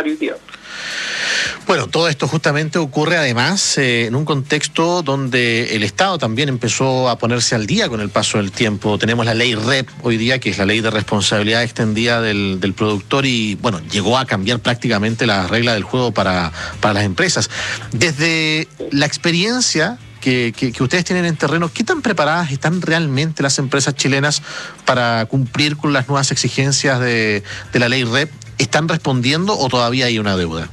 necesario hoy día. Bueno, todo esto justamente ocurre además en un contexto donde el Estado también empezó a ponerse al día con el paso del tiempo. Tenemos la ley REP hoy día, que es la ley de responsabilidad extendida del productor, y bueno, llegó a cambiar prácticamente la regla del juego para las empresas. Desde la experiencia que ustedes tienen en terreno, ¿qué tan preparadas están realmente las empresas chilenas para cumplir con las nuevas exigencias de la ley REP? ¿Están respondiendo o todavía hay una deuda?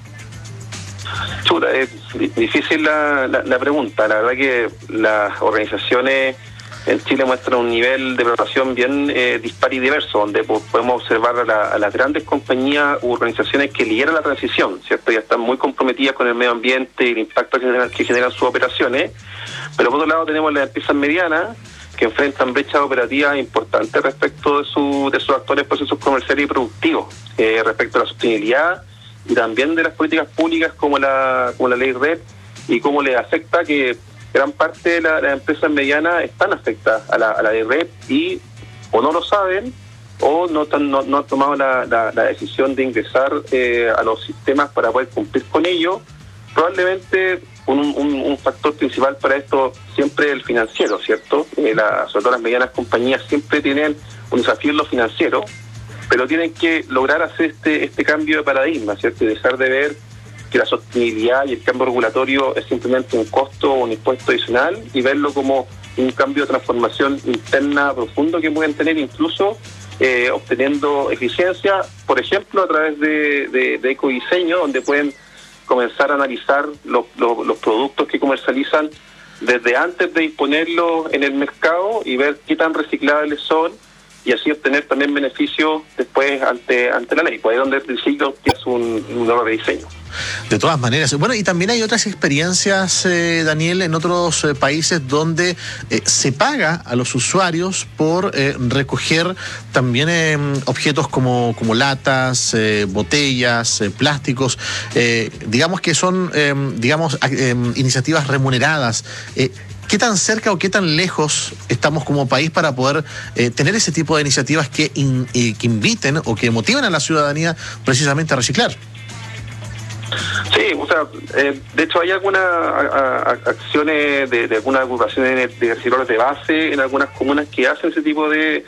Chuta, es difícil la pregunta. La verdad que las organizaciones en Chile muestran un nivel de preparación bien dispar y diverso, donde podemos observar a las grandes compañías u organizaciones que lideran la transición, ¿cierto? Ya están muy comprometidas con el medio ambiente y el impacto que generan sus operaciones. Pero por otro lado tenemos las empresas medianas que enfrentan brechas operativas importantes respecto de sus actuales procesos comerciales y productivos, respecto a la sostenibilidad y también de las políticas públicas como la ley REP, y cómo les afecta que gran parte de las empresas medianas están afectadas a la ley REP y o no lo saben o no han tomado la decisión de ingresar a los sistemas para poder cumplir con ello. Probablemente un factor principal para esto siempre es el financiero, ¿cierto? Sobre todo las medianas compañías siempre tienen un desafío en lo financiero, pero tienen que lograr hacer este cambio de paradigma, ¿cierto? Y dejar de ver que la sostenibilidad y el cambio regulatorio es simplemente un costo o un impuesto adicional, y verlo como un cambio de transformación interna profundo que pueden tener, incluso obteniendo eficiencia, por ejemplo, a través de ecodiseño, donde pueden comenzar a analizar los productos que comercializan desde antes de disponerlos en el mercado y ver qué tan reciclables son, y así obtener también beneficios después ante la ley. Pues ahí es donde el Triciclo que es un nuevo rediseño. De todas maneras. Bueno, y también hay otras experiencias, Daniel, en otros países donde se paga a los usuarios por recoger también objetos como latas, botellas, plásticos, digamos que son iniciativas remuneradas. ¿Qué tan cerca o qué tan lejos estamos como país para poder tener ese tipo de iniciativas que inviten o que motiven a la ciudadanía precisamente a reciclar? Sí, o sea, de hecho hay algunas acciones de algunas agrupaciones de recicladores de base en algunas comunas que hacen ese tipo de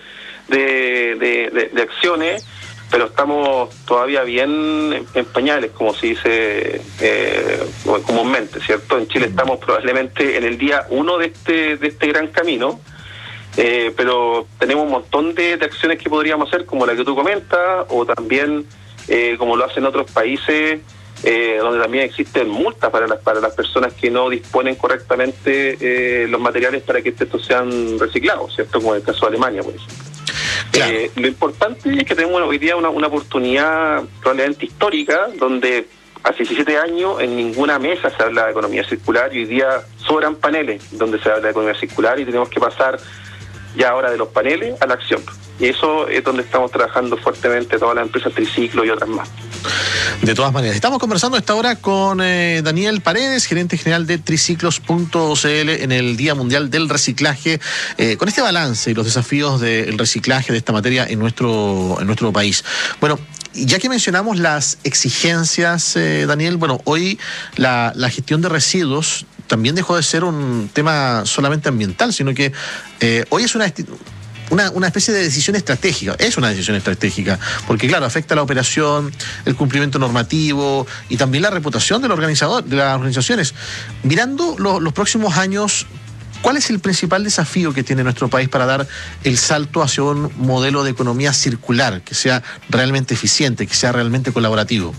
acciones, pero estamos todavía bien en pañales, como se dice comúnmente, ¿cierto? En Chile estamos probablemente en el día 1 de este gran camino, pero tenemos un montón de acciones que podríamos hacer, como la que tú comentas, o también como lo hacen otros países, donde también existen multas para las personas que no disponen correctamente los materiales para que estos sean reciclados, ¿cierto? Como en el caso de Alemania, por ejemplo. Claro. Lo importante es que tenemos hoy día una oportunidad probablemente histórica, donde hace 17 años en ninguna mesa se habla de economía circular, y hoy día sobran paneles donde se habla de economía circular, y tenemos que pasar ya ahora de los paneles a la acción. Y eso es donde estamos trabajando fuertemente todas las empresas Triciclo y otras más. De todas maneras, estamos conversando a esta hora con Daniel Paredes, gerente general de Triciclos.cl, en el Día Mundial del Reciclaje, con este balance y los desafíos del reciclaje de esta materia en nuestro país. Bueno, ya que mencionamos las exigencias, Daniel, bueno, hoy la gestión de residuos también dejó de ser un tema solamente ambiental, sino que hoy es una especie de decisión estratégica. Es una decisión estratégica, porque claro, afecta la operación, el cumplimiento normativo y también la reputación del organizador, de las organizaciones. Mirando los próximos años, ¿cuál es el principal desafío que tiene nuestro país para dar el salto hacia un modelo de economía circular que sea realmente eficiente, que sea realmente colaborativo?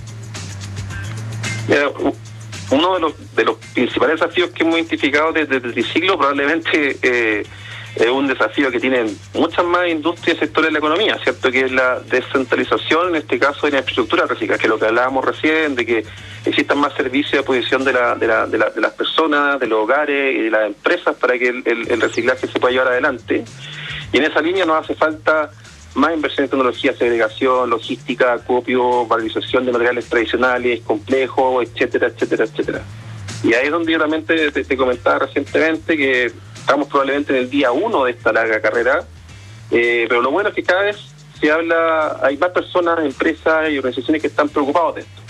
Uno de los principales desafíos que hemos identificado desde el Triciclo probablemente es un desafío que tienen muchas más industrias y sectores de la economía, ¿cierto? Que es la descentralización, en este caso, de la infraestructura reciclada, que es lo que hablábamos recién, de que existan más servicios de disposición de las personas, de los hogares y de las empresas para que el reciclaje se pueda llevar adelante. Y en esa línea nos hace falta más inversión en tecnología, segregación, logística, acopio, valorización de materiales tradicionales, complejos, etcétera, etcétera, etcétera. Y ahí es donde yo también te comentaba recientemente que estamos probablemente en el día 1 de esta larga carrera, pero lo bueno es que cada vez hay más personas, empresas y organizaciones que están preocupados de esto.